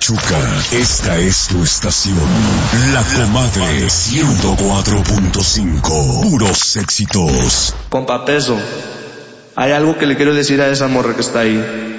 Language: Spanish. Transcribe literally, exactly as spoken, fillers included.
Pachuca, esta es tu estación. La Comadre ciento cuatro punto cinco. Puros éxitos. Compa Peso, hay algo que le quiero decir a esa morra que está ahí.